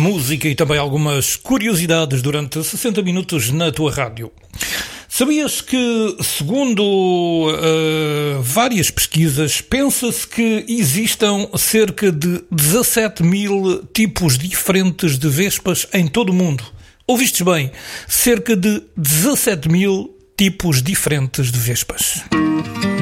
música e também algumas curiosidades durante 60 minutos na tua rádio. Sabias que, segundo várias pesquisas, pensa-se que existam cerca de 17 mil tipos diferentes de vespas em todo o mundo? Ouvistes bem, cerca de 17 mil tipos diferentes de vespas.